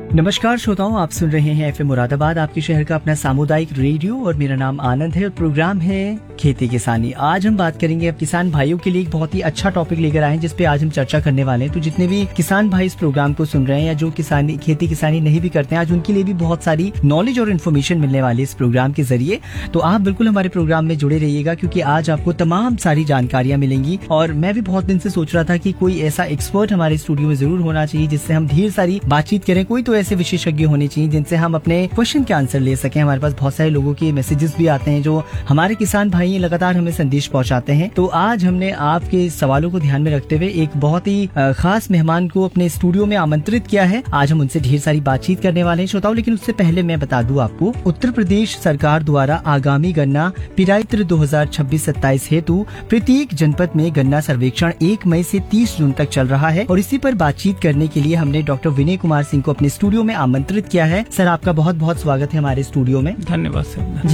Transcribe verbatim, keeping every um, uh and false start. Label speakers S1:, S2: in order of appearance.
S1: नमस्कार श्रोताओं, आप सुन रहे हैं एफएम मुरादाबाद, आपके शहर का अपना सामुदायिक रेडियो। और मेरा नाम आनंद है और प्रोग्राम है खेती किसानी। आज हम बात करेंगे अब किसान भाइयों के लिए एक बहुत ही अच्छा टॉपिक लेकर आए हैं जिस पे आज हम चर्चा करने वाले हैं। तो जितने भी किसान भाई इस प्रोग्राम को सुन रहे हैं या जो किसानी खेती किसानी नहीं भी करते हैं, आज उनके लिए भी बहुत सारी नॉलेज और इन्फॉर्मेशन मिलने वाली है इस प्रोग्राम के जरिए। तो आप बिल्कुल हमारे प्रोग्राम में जुड़े रहिएगा क्योंकि आज आपको तमाम सारी जानकारियां मिलेंगी। और मैं भी बहुत दिन से सोच रहा था कि कोई ऐसा एक्सपर्ट हमारे स्टूडियो में जरूर होना चाहिए जिससे हम ढेर सारी बातचीत करें। कोई तो ऐसे विशेषज्ञ होने चाहिए जिनसे हम अपने क्वेश्चन के आंसर ले सकें। हमारे पास बहुत सारे लोगों के मैसेजेस भी आते हैं जो हमारे किसान भाई लगातार हमें संदेश पहुंचाते हैं। तो आज हमने आपके सवालों को ध्यान में रखते हुए एक बहुत ही खास मेहमान को अपने स्टूडियो में आमंत्रित किया है। आज हम उनसे ढेर सारी बातचीत करने वाले हैं श्रोताओं। लेकिन उससे पहले मैं बता दूं आपको, उत्तर प्रदेश सरकार द्वारा आगामी गन्ना पिरायत्र दो हजार छब्बीस सत्ताईस हेतु प्रत्येक जनपद में गन्ना सर्वेक्षण एक मई से तीस जून तक चल रहा है। और इसी पर बातचीत करने के लिए हमने डॉक्टर विनय कुमार सिंह को अपने स्टूडियो में आमंत्रित किया है। सर, आपका बहुत बहुत स्वागत है हमारे स्टूडियो में।
S2: धन्यवाद सर।